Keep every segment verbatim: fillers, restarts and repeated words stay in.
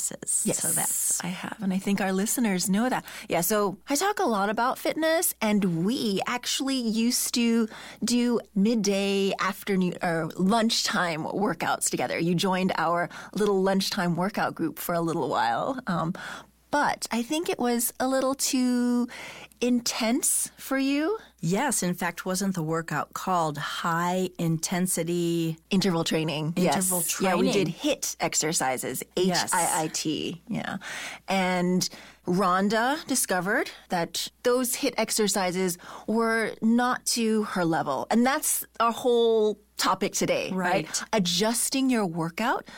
courses. Yes, so that's I have, and I think our listeners know that. Yeah, so I talk a lot about fitness, and we actually used to do midday, afternoon, or lunchtime workouts together. You joined our little lunchtime workout group for a little while. Um, but I think it was a little too intense for you. Yes, in fact, wasn't the workout called high intensity interval training? Interval yes. training. Yeah, we did HIIT exercises, H I I T. Yes. Yeah. And Rhonda discovered that those HIIT exercises were not to her level. And that's our whole topic today, right? Right. Adjusting your workout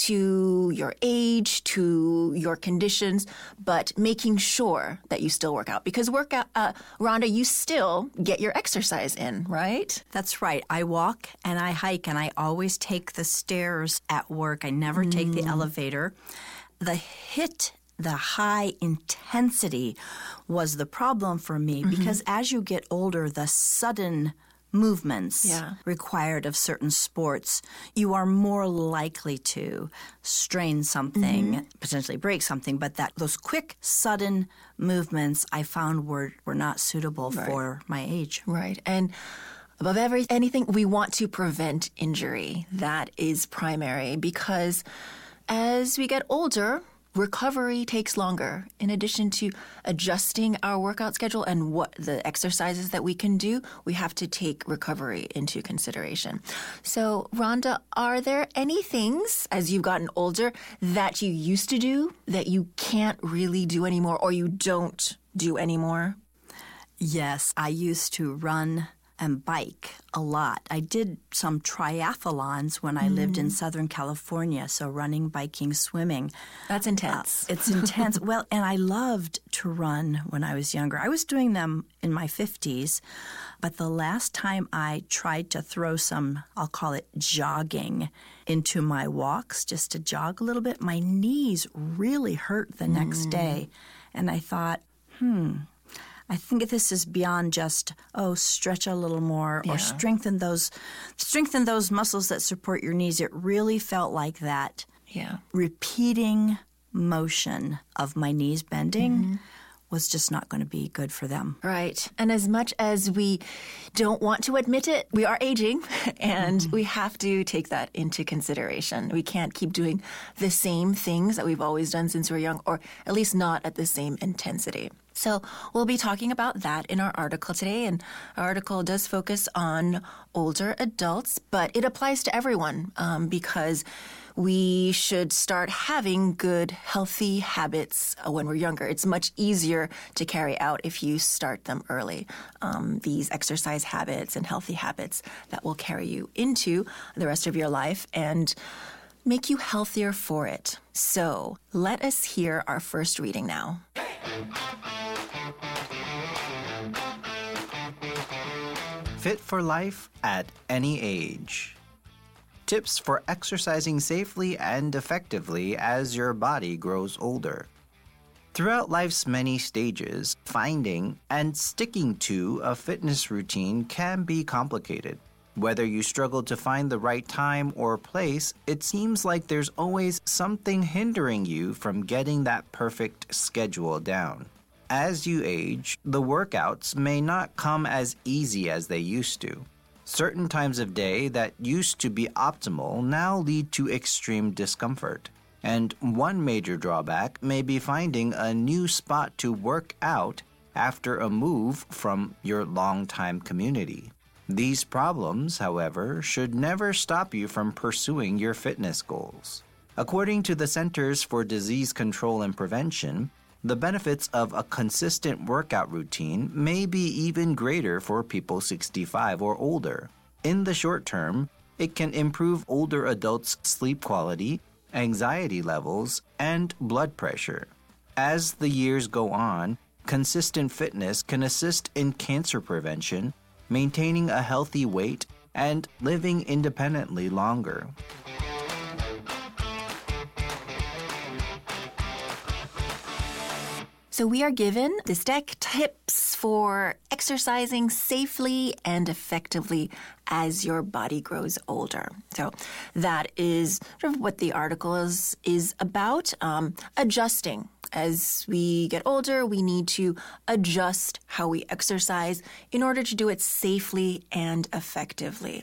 to your age, to your conditions, but making sure that you still work out. Because workout, uh, Rhonda, you still get your exercise in, right? That's right. I walk and I hike, and I always take the stairs at work. I never mm. take the elevator. The HIIT, the high intensity, was the problem for me mm-hmm. because as you get older, the sudden movements yeah. required of certain sports, you are more likely to strain something, mm-hmm. potentially break something, but that those quick, sudden movements I found were, were not suitable right. for my age. Right. And above every anything, we want to prevent injury. That is primary because as we get older, recovery takes longer. In addition to adjusting our workout schedule and what the exercises that we can do, we have to take recovery into consideration. So, Rhonda, are there any things as you've gotten older that you used to do that you can't really do anymore or you don't do anymore? Yes, I used to run and bike a lot. I did some triathlons when I mm. lived in Southern California, so running, biking, swimming. That's intense. Uh, it's intense. Well, and I loved to run when I was younger. I was doing them in my fifties, but the last time I tried to throw some, I'll call it jogging, into my walks, just to jog a little bit, my knees really hurt the mm. next day. And I thought, hmm, I think this is beyond just, oh, stretch a little more yeah. or strengthen those strengthen those muscles that support your knees. It really felt like that yeah. repeating motion of my knees bending mm-hmm. was just not going to be good for them. Right. And as much as we don't want to admit it, we are aging, and mm-hmm. we have to take that into consideration. We can't keep doing the same things that we've always done since we were young, or at least not at the same intensity. So we'll be talking about that in our article today, and our article does focus on older adults, but it applies to everyone um, because we should start having good, healthy habits when we're younger. It's much easier to carry out if you start them early. Um, these exercise habits and healthy habits that will carry you into the rest of your life and make you healthier for it. So let us hear our first reading now. Fit for life at any age. Tips for exercising safely and effectively as your body grows older. Throughout life's many stages, finding and sticking to a fitness routine can be complicated. Whether you struggle to find the right time or place, it seems like there's always something hindering you from getting that perfect schedule down. As you age, the workouts may not come as easy as they used to. Certain times of day that used to be optimal now lead to extreme discomfort. And one major drawback may be finding a new spot to work out after a move from your longtime community. These problems, however, should never stop you from pursuing your fitness goals. According to the Centers for Disease Control and Prevention, the benefits of a consistent workout routine may be even greater for people sixty-five or older. In the short term, it can improve older adults' sleep quality, anxiety levels, and blood pressure. As the years go on, consistent fitness can assist in cancer prevention, maintaining a healthy weight, and living independently longer. So we are given this deck tips for exercising safely and effectively as your body grows older. So that is sort of what the article is, is about, um, adjusting. As we get older, we need to adjust how we exercise in order to do it safely and effectively.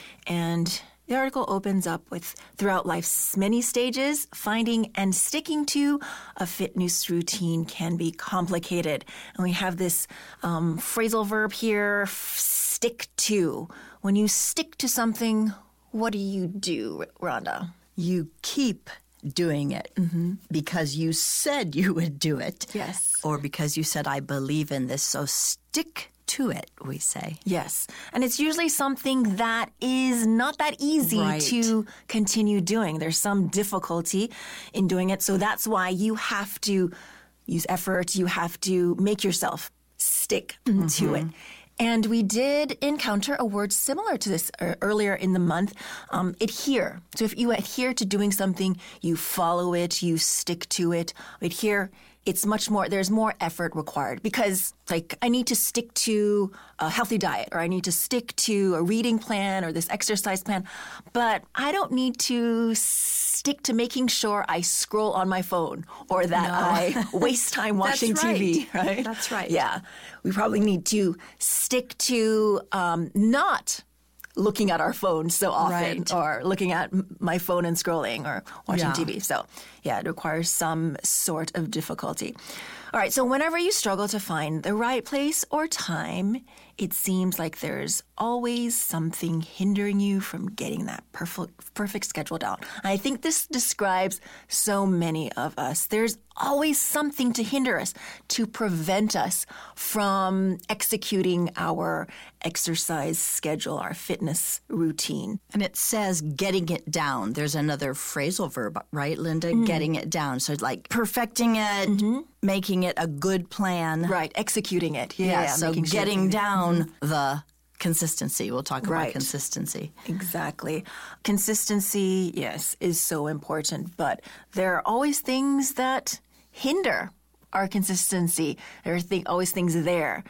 And the article opens up with, throughout life's many stages, finding and sticking to a fitness routine can be complicated. And we have this um, phrasal verb here, stick to. When you stick to something, what do you do, Rhonda? You keep doing it mm-hmm. because you said you would do it. Yes. Or because you said, I believe in this, so stick to it, we say. Yes. And it's usually something that is not that easy right. to continue doing. There's some difficulty in doing it. So that's why you have to use effort. You have to make yourself stick mm-hmm. to it. And we did encounter a word similar to this uh, earlier in the month, um, adhere. So if you adhere to doing something, you follow it, you stick to it. Adhere, it's much more, there's more effort required because, like, I need to stick to a healthy diet or I need to stick to a reading plan or this exercise plan, but I don't need to stick to making sure I scroll on my phone or that no. I waste time watching right. T V, right? That's right. Yeah. We probably need to stick to um, not looking at our phone so often right. or looking at my phone and scrolling or watching yeah. T V. So, yeah, it requires some sort of difficulty. All right, so whenever you struggle to find the right place or time, it seems like there's always something hindering you from getting that perfect, perfect schedule down. I think this describes so many of us. There's always something to hinder us, to prevent us from executing our exercise schedule, our fitness routine. And it says getting it down. There's another phrasal verb, right, Linda? Mm-hmm. Getting it down. So like perfecting it, mm-hmm. making it a good plan. Right, executing it. Yeah, yeah, yeah so sure getting down mm-hmm. the consistency. We'll talk about right. consistency. Exactly. Consistency, yes, is so important, but there are always things that hinder our consistency. There are th- always things there.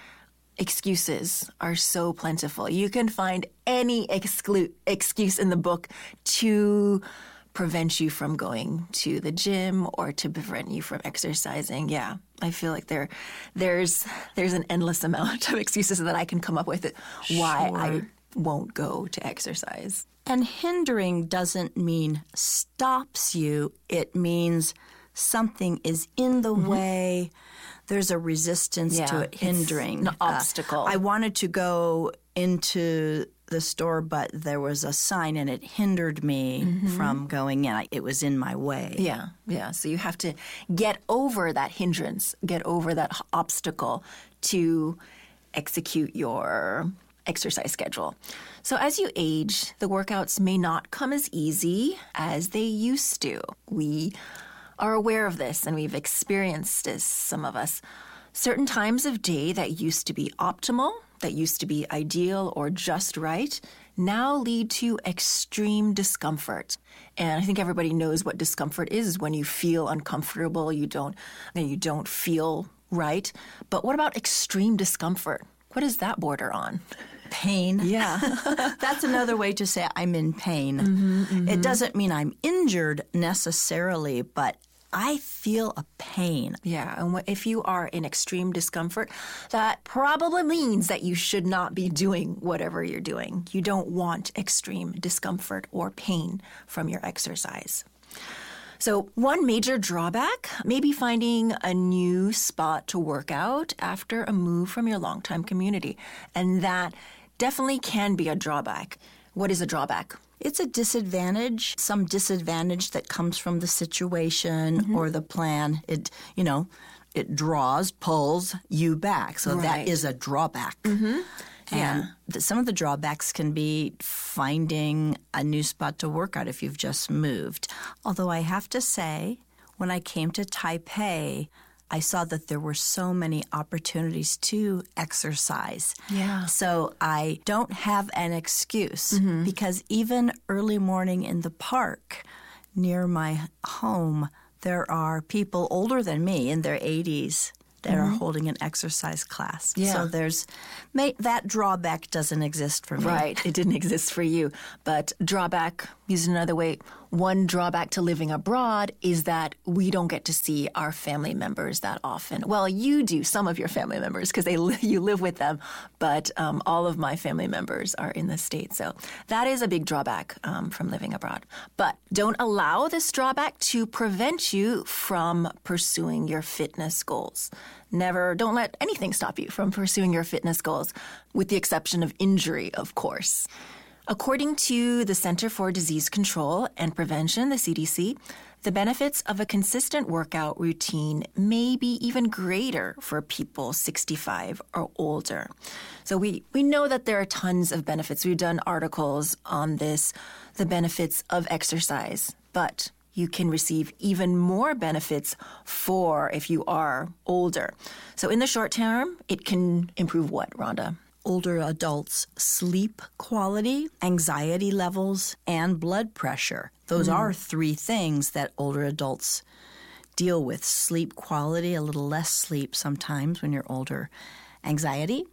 Excuses are so plentiful. You can find any exclu- excuse in the book to prevent you from going to the gym or to prevent you from exercising. Yeah, I feel like there, there's there's an endless amount of excuses that I can come up with why sure. I won't go to exercise. And hindering doesn't mean stops you. It means something is in the mm-hmm. way. There's a resistance yeah, to it hindering. An uh, obstacle. I wanted to go into the store, but there was a sign and it hindered me mm-hmm. from going in. It was in my way. Yeah, yeah. So you have to get over that hindrance, get over that obstacle to execute your exercise schedule. So as you age, the workouts may not come as easy as they used to. We are aware of this and we've experienced this, some of us. Certain times of day that used to be optimal, that used to be ideal or just right, now lead to extreme discomfort. And I think everybody knows what discomfort is, when you feel uncomfortable, you don't, you don't feel right. But what about extreme discomfort? What is that border on? Pain. Yeah. That's another way to say I'm in pain. Mm-hmm, mm-hmm. It doesn't mean I'm injured necessarily, but I feel a pain. Yeah, and if you are in extreme discomfort, that probably means that you should not be doing whatever you're doing. You don't want extreme discomfort or pain from your exercise. So one major drawback may be finding a new spot to work out after a move from your longtime community. And that definitely can be a drawback. What is a drawback? It's a disadvantage, some disadvantage that comes from the situation mm-hmm. or the plan. It, you know, it draws, pulls you back. So right. that is a drawback. Mm-hmm. Yeah. And the, some of the drawbacks can be finding a new spot to work out if you've just moved. Although I have to say, when I came to Taipei, I saw that there were so many opportunities to exercise. Yeah. So I don't have an excuse mm-hmm. because even early morning in the park near my home, there are people older than me in their eighties that mm-hmm. are holding an exercise class. Yeah. So there's may, that drawback doesn't exist for me. Right. It didn't exist for you. But drawback, used another way, one drawback to living abroad is that we don't get to see our family members that often. Well, you do, some of your family members, because they li- you live with them, but um, all of my family members are in the States. So that is a big drawback um, from living abroad. But don't allow this drawback to prevent you from pursuing your fitness goals. Never, don't let anything stop you from pursuing your fitness goals, with the exception of injury, of course. According to the Center for Disease Control and Prevention, the C D C, the benefits of a consistent workout routine may be even greater for people sixty-five or older. So we, we know that there are tons of benefits. We've done articles on this, the benefits of exercise, but you can receive even more benefits for if you are older. So in the short term, it can improve what, Rhonda? Older adults' sleep quality, anxiety levels, and blood pressure. Those mm. are three things that older adults deal with. Sleep quality, a little less sleep sometimes when you're older, anxiety,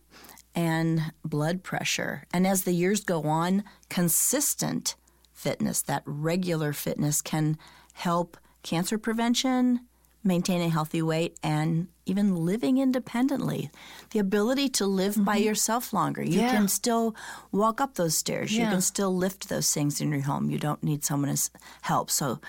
and blood pressure. And as the years go on, consistent fitness, that regular fitness, can help cancer prevention, maintain a healthy weight, and even living independently. The ability to live mm-hmm. by yourself longer. You yeah. can still walk up those stairs. Yeah. You can still lift those things in your home. You don't need someone's help. So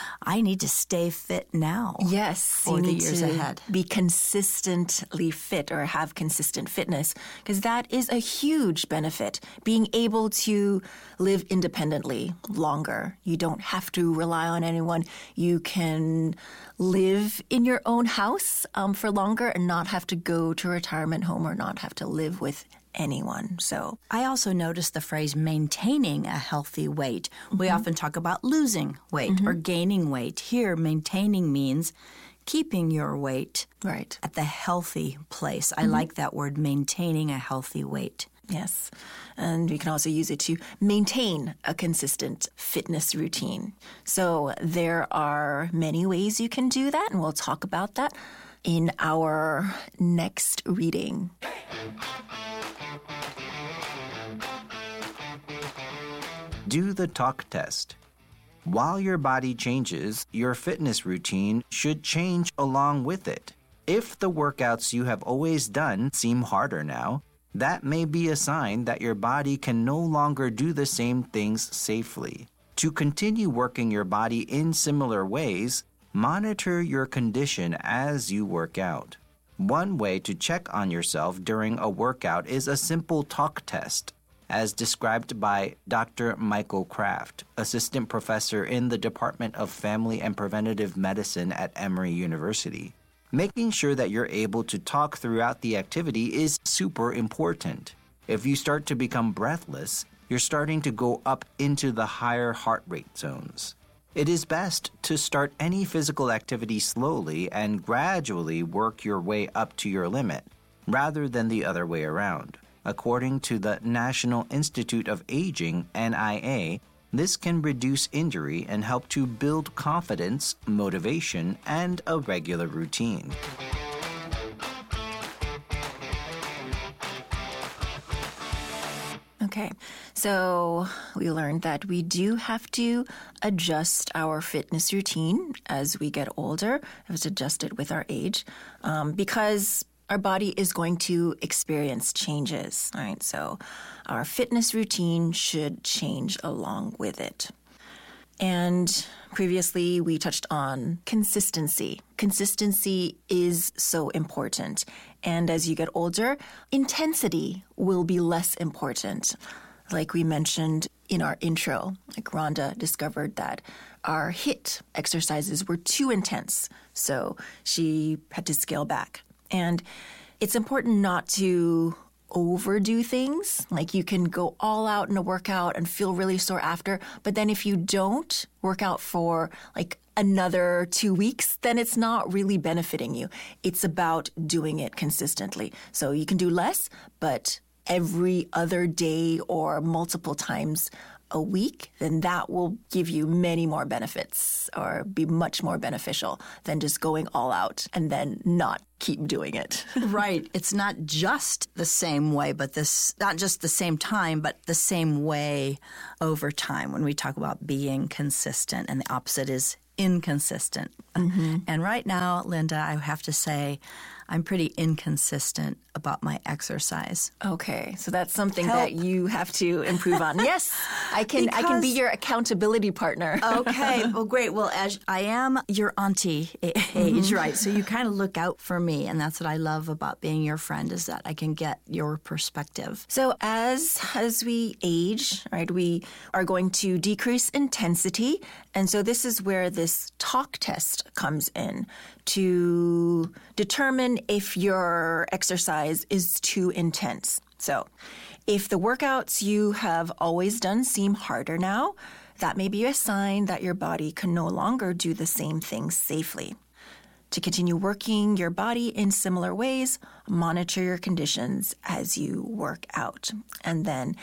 I need to stay fit now. Yes. For you the need years to ahead. Be consistently fit or have consistent fitness, because that is a huge benefit. Being able to live independently longer. You don't have to rely on anyone. You can live in your own house um, for longer and not have to go to a retirement home or not have to live with anyone. So I also noticed the phrase maintaining a healthy weight. Mm-hmm. We often talk about losing weight mm-hmm. or gaining weight. Here, maintaining means keeping your weight right at the healthy place. I mm-hmm. like that word, maintaining a healthy weight. Yes. And you can also use it to maintain a consistent fitness routine. So there are many ways you can do that, and we'll talk about that in our next reading. Do the talk test. While your body changes, your fitness routine should change along with it. If the workouts you have always done seem harder now, that may be a sign that your body can no longer do the same things safely. To continue working your body in similar ways, monitor your condition as you work out. One way to check on yourself during a workout is a simple talk test, as described by Doctor Michael Kraft, assistant professor in the Department of Family and Preventative Medicine at Emory University. Making sure that you're able to talk throughout the activity is super important. If you start to become breathless, you're starting to go up into the higher heart rate zones. It is best to start any physical activity slowly and gradually work your way up to your limit, rather than the other way around. According to the National Institute of Aging, N I A, this can reduce injury and help to build confidence, motivation, and a regular routine. Okay, so we learned that we do have to adjust our fitness routine as we get older. It's adjusted with our age um, because our body is going to experience changes, all right? So our fitness routine should change along with it. And previously, we touched on consistency. Consistency is so important. And as you get older, intensity will be less important. Like we mentioned in our intro, like Rhonda discovered that our HIIT exercises were too intense. So she had to scale back. And it's important not to overdo things. Like you can go all out in a workout and feel really sore after, but then if you don't work out for like another two weeks, then it's not really benefiting you. It's about doing it consistently. So you can do less, but every other day or multiple times a week, then that will give you many more benefits or be much more beneficial than just going all out and then not keep doing it. Right. It's not just the same way, but this, not just the same time, but the same way over time when we talk about being consistent, and the opposite is inconsistent. Mm-hmm. And right now, Linda, I have to say, I'm pretty inconsistent about my exercise. Okay, so that's something Help. that you have to improve on. Yes, I can. I can be your accountability partner. Okay, well, great. Well, as I am your auntie age, mm-hmm. right? So you kind of look out for me, and that's what I love about being your friend, is that I can get your perspective. So as as we age, right, we are going to decrease intensity, and so this is where this talk test comes in to determine if your exercise is too intense. So if the workouts you have always done seem harder now, that may be a sign that your body can no longer do the same things safely. To continue working your body in similar ways, monitor your conditions as you work out. And then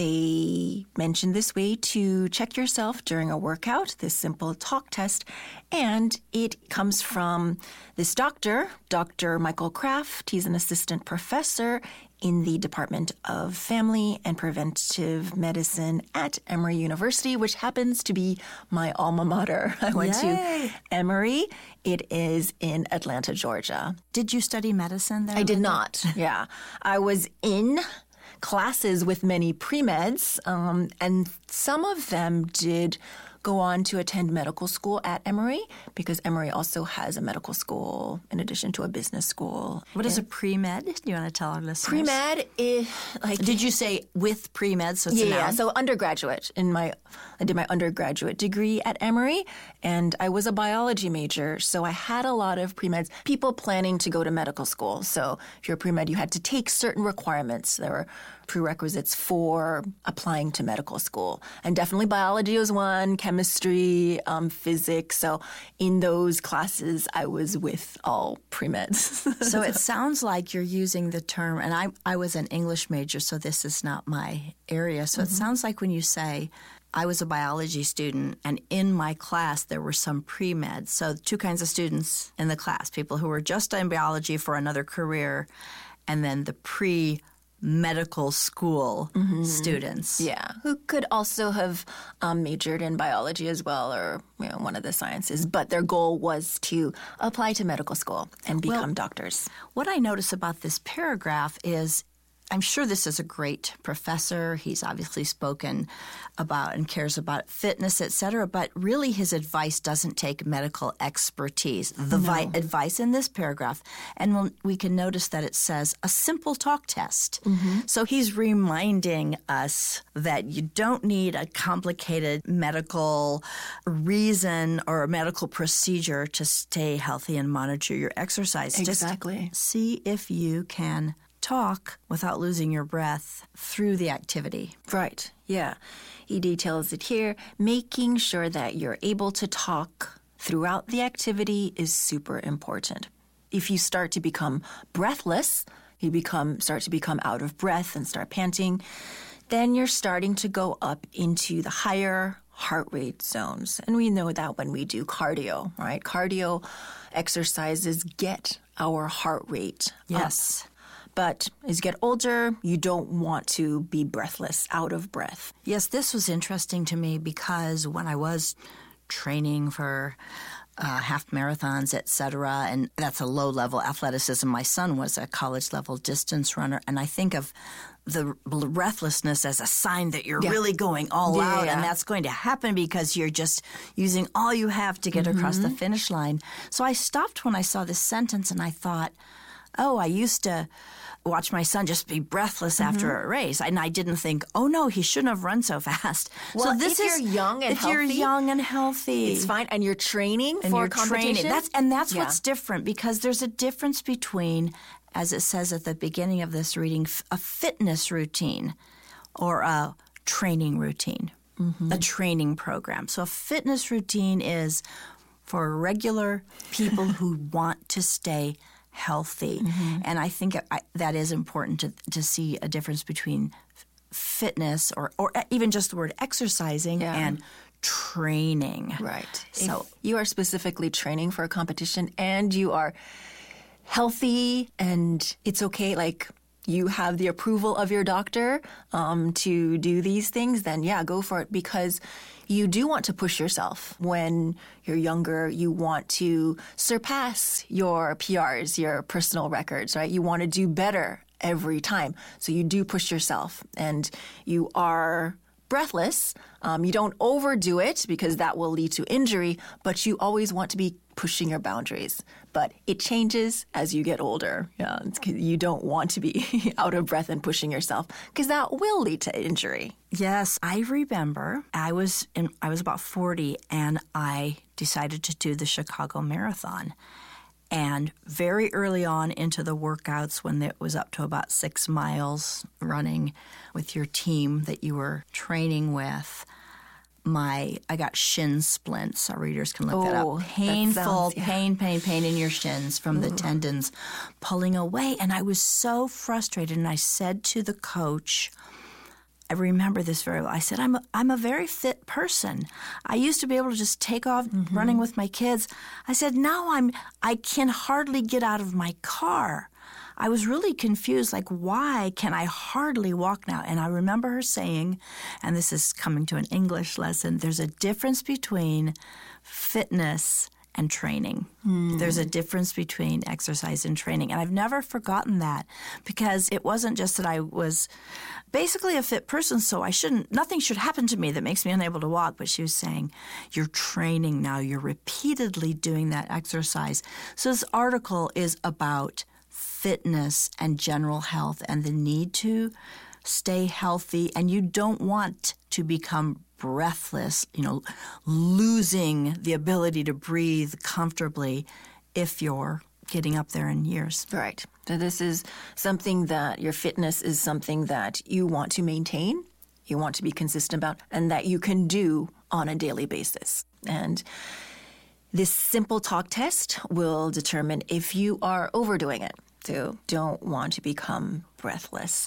they mention this way to check yourself during a workout, this simple talk test. And it comes from this doctor, Doctor Michael Kraft. He's an assistant professor in the Department of Family and Preventive Medicine at Emory University, which happens to be my alma mater. I went Yay. to Emory. It is in Atlanta, Georgia. Did you study medicine there? I did Linda? not. Yeah. I was in classes with many pre-meds, um, and some of them did go on to attend medical school at Emory, because Emory also has a medical school in addition to a business school. What is a pre-med? Do you want to tell our listeners? Pre-med is like... Did you say with pre-med? So it's yeah, a yeah. noun? So undergraduate. In my, I did my undergraduate degree at Emory, and I was a biology major, so I had a lot of pre-meds. People planning to go to medical school. So if you're a pre-med, you had to take certain requirements. There were prerequisites for applying to medical school. And definitely biology was one, chemistry, um, physics. So in those classes, I was with all pre-meds. So it sounds like you're using the term, and I, I was an English major, so this is not my area. So mm-hmm. it sounds like when you say, I was a biology student, and in my class there were some pre-meds. So two kinds of students in the class, people who were just in biology for another career, and then the pre medical school mm-hmm. students. Yeah, who could also have um, majored in biology as well, or you know, one of the sciences, but their goal was to apply to medical school and become well, doctors. What I notice about this paragraph is, I'm sure this is a great professor. He's obviously spoken about and cares about fitness, et cetera, but really his advice doesn't take medical expertise. The no. vi- advice in this paragraph, and we'll, we can notice that it says a simple talk test. Mm-hmm. So he's reminding us that you don't need a complicated medical reason or a medical procedure to stay healthy and monitor your exercise. Exactly. Just see if you can talk without losing your breath through the activity. Right, yeah. He details it here. Making sure that you're able to talk throughout the activity is super important. If you start to become breathless, you become start to become out of breath and start panting, then you're starting to go up into the higher heart rate zones. And we know that when we do cardio, right? Cardio exercises get our heart rate Yes. up. But as you get older, you don't want to be breathless, out of breath. Yes, this was interesting to me because when I was training for uh, half marathons, et cetera, and that's a low-level athleticism. My son was a college-level distance runner, and I think of the breathlessness as a sign that you're yeah. really going all yeah, out, yeah. and that's going to happen because you're just using all you have to get mm-hmm. across the finish line. So I stopped when I saw this sentence, and I thought, oh, I used to watch my son just be breathless mm-hmm. after a race, and I didn't think, oh no, he shouldn't have run so fast. Well, so this if is you're young and if healthy, you're young and healthy, it's fine, and you're training and for you're competition. Training. That's and that's yeah. what's different, because there's a difference between, as it says at the beginning of this reading, a fitness routine or a training routine, mm-hmm. a training program. So a fitness routine is for regular people who want to stay healthy. Mm-hmm. And I think I, that is important to, to see a difference between fitness or, or even just the word exercising Yeah. and training. Right. So if you are specifically training for a competition and you are healthy and it's okay, like you have the approval of your doctor um, to do these things, then yeah, go for it, because you do want to push yourself. When you're younger, you want to surpass your P Rs, your personal records, right? You want to do better every time. So you do push yourself, and you are breathless. Um, you don't overdo it because that will lead to injury, but you always want to be pushing your boundaries. But it changes as you get older. Yeah, it's 'cause you don't want to be out of breath and pushing yourself, because that will lead to injury. yes, I remember I was in, I was about forty and I decided to do the Chicago Marathon. And very early on into the workouts, when it was up to about six miles running with your team that you were training with, my I got shin splints. Our readers can look that Oh, up. that Painful, sounds- yeah. pain, pain, pain in your shins from the tendons pulling away. And I was so frustrated. And I said to the coach, I remember this very well. I said, I'm a, I'm a very fit person. I used to be able to just take off Mm-hmm. running with my kids. I said, now I'm, I can hardly get out of my car. I was really confused, like, why can I hardly walk now? And I remember her saying, and this is coming to an English lesson, there's a difference between fitness and training. Hmm. There's a difference between exercise and training. And I've never forgotten that, because it wasn't just that I was basically a fit person, so I shouldn't, nothing should happen to me that makes me unable to walk. But she was saying, you're training now. You're repeatedly doing that exercise. So this article is about fitness and general health and the need to stay healthy. And you don't want to become breathless, you know, losing the ability to breathe comfortably if you're getting up there in years. Right. So this is something that your fitness is something that you want to maintain, you want to be consistent about, and that you can do on a daily basis. And this simple talk test will determine if you are overdoing it. So don't want to become breathless.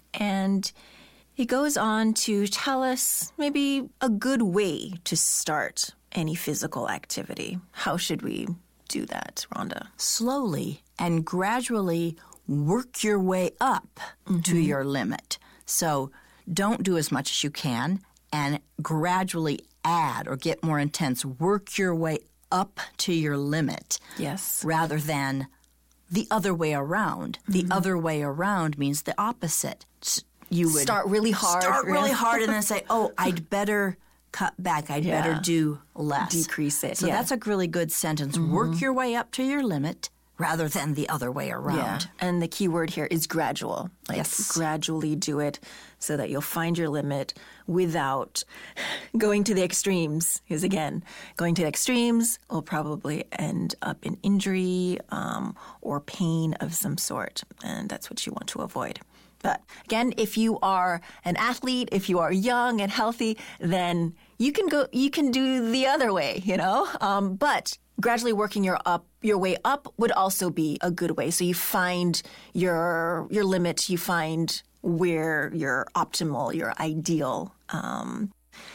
And it goes on to tell us maybe a good way to start any physical activity. How should we do that, Rhonda? Slowly and gradually work your way up to your limit. So don't do as much as you can, and gradually add or get more intense. Work your way up to your limit. Yes. Rather than the other way around. The other way around means the opposite. S- You would Start really hard. Start really Yeah. hard and then say, oh, I'd better cut back. I'd Yeah. better do less. Decrease it, So yeah. that's a really good sentence. Work your way up to your limit rather than the other way around. Yeah. And the key word here is gradual. Like Yes. gradually do it so that you'll find your limit without going to the extremes. Because again, going to the extremes will probably end up in injury um, or pain of some sort. And that's what you want to avoid. But again, if you are an athlete, if you are young and healthy, then you can go, you can do the other way, you know? Um, but gradually working your up your way up would also be a good way. So you find your your limit, you find where your optimal, your ideal um,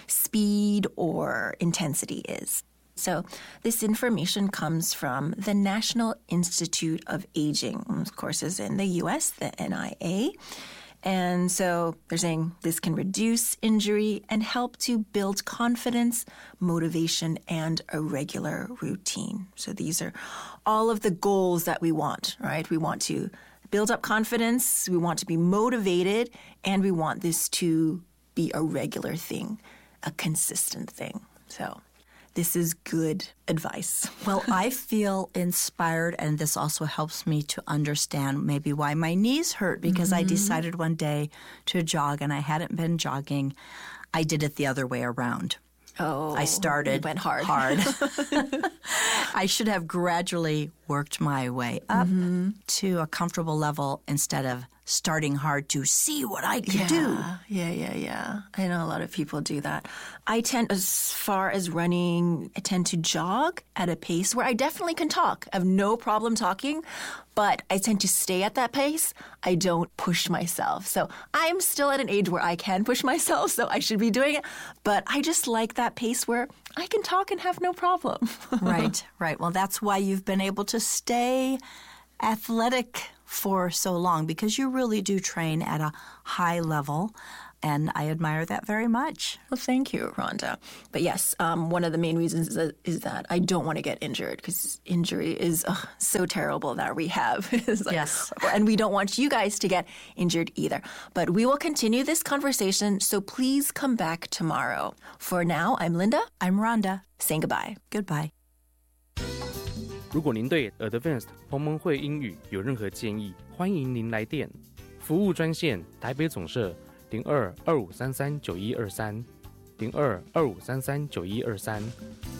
speed or intensity is. So this information comes from the National Institute of Aging, of course, is in the U S, the N I A. And so they're saying this can reduce injury and help to build confidence, motivation, and a regular routine. So these are all of the goals that we want, right? We want to build up confidence, we want to be motivated, and we want this to be a regular thing, a consistent thing. So this is good advice. Well, I feel inspired, and this also helps me to understand maybe why my knees hurt, because I decided one day to jog, and I hadn't been jogging. I did it the other way around. Oh, I started you went hard. hard. I should have gradually worked my way up to a comfortable level instead of starting hard to see what I can yeah, do. Yeah, yeah, yeah. I know a lot of people do that. I tend, as far as running, I tend to jog at a pace where I definitely can talk. I have no problem talking, but I tend to stay at that pace. I don't push myself. So I'm still at an age where I can push myself, so I should be doing it. But I just like that pace where I can talk and have no problem. Right, right. Well, that's why you've been able to stay athletic for so long, because you really do train at a high level, and I admire that very much. Well, thank you, Rhonda. But yes, um, one of the main reasons is that, is that I don't want to get injured, because injury is ugh, so terrible that we have. Like, yes. And we don't want you guys to get injured either. But we will continue this conversation, so please come back tomorrow. For now, I'm Linda. I'm Rhonda. Saying goodbye. Goodbye. 如果您对 Advanced 同盟会英语有任何建议，欢迎您来电。服务专线台北总社零二二五三三九一二三零二二五三三九一二三。